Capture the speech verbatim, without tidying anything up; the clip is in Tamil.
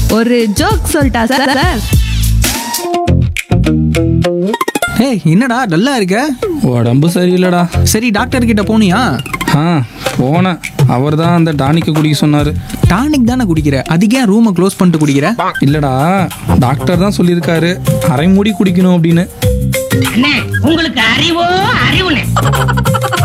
ஒரு ஜோக் சொல்லிட்டா சார் சார். ஏய் என்னடா டல்லா இருக்க? உடம்பு சரியில்லைடா. சரி டாக்டர் கிட்ட போனியா? ஆ போனேன். அவர் தான் அந்த டானிக்கை குடிக்க சொன்னார். டானிக் தானே குடிக்கிற, அதுக்கு ஏன் ரூமை க்ளோஸ் பண்ணிட்டு குடிக்கிற? இல்லைடா, டாக்டர் தான் சொல்லியிருக்காரு அரை மூடி குடிக்கணும் அப்படின்னு. உங்களுக்கு அறிவோ அறிவுனே